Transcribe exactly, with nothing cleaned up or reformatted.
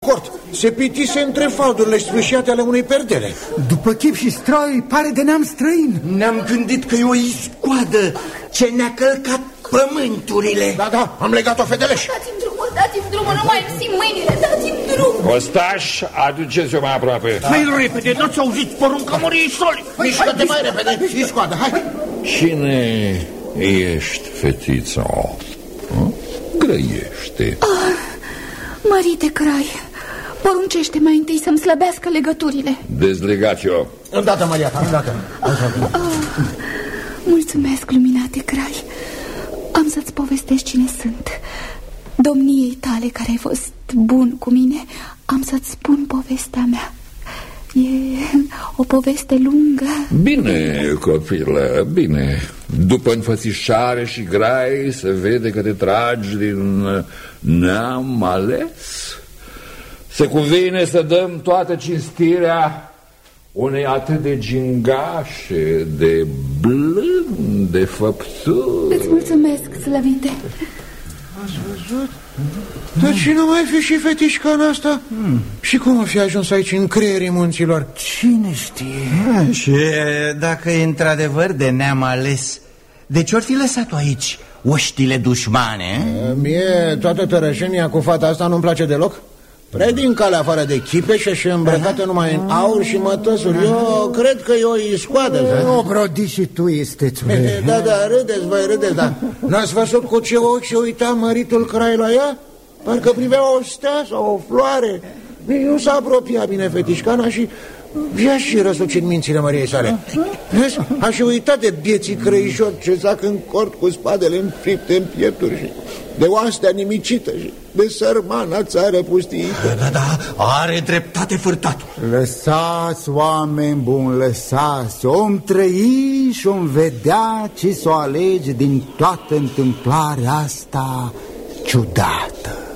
cort. Se pitise între faldurile sfâșiate ale unei perdele. După chip și stroi, pare de neam străin. Ne-am gândit că e o iscoadă ce ne-a călcat pământurile. Da, da, am legat-o, feteleș. Dați-mi drumul, dați-mi drumul, nu mai simt mâinile, dați-mi drumul. Ostaș, aduceți-o mai aproape. Mai repede, n-ați auzit porunca moriei soli. Mișcă-te mai repede, iscoadă, hai. Cine ești, fetița? Grăiește. Ah, mărite Crai, poruncește mai întâi să-mi slăbească legăturile. Dezlegați-o. Îndată, Mariata, îndată. Ah, mulțumesc, luminate Crai. Am să-ți povestesc cine sunt. Domniei tale care ai fost bun cu mine, am să-ți spun povestea mea. E o poveste lungă. Bine, copilă, bine. După înfățișare și grai se vede că te tragi din neam ales. Se cuvine să dăm toată cinstirea unei atât de gingașe, de blânde făpturi. Îți mulțumesc, slăvite. Ați văzut? Dar cine mai fi și fetișcana asta? Hmm. Și cum o fi ajuns aici în creierii munților? Cine știe? Și dacă e într-adevăr de neam ales, de ce ori fi lăsat-o aici, oștile dușmane? A, mie toată tărășenia cu fata asta nu-mi place deloc. Prea din calea afară de chipeșă și îmbrăcată numai în aur și mătăsuri. Eu cred că e o iscoadă. O brodi și tu, istețule. Da, da, râdeți, voi râdeți, da. N-ați văzut cu ce ochi se uita măritul Crai la ea? Parcă privea o stea sau o floare. Nu s-a apropiat bine fetișcana și i-a și răsucit mințile măriei sale. Vezi? A și uitat de bieții crăișori ce zac în cort cu spadele înfripte în piepturi și de oastea nimicită și de sărmana țară pustiită. Da, da, are dreptate fârtatul. Lăsați, oameni buni, lăsați. Om trăi și om vedea ce s-o alege din toată întâmplarea asta ciudată.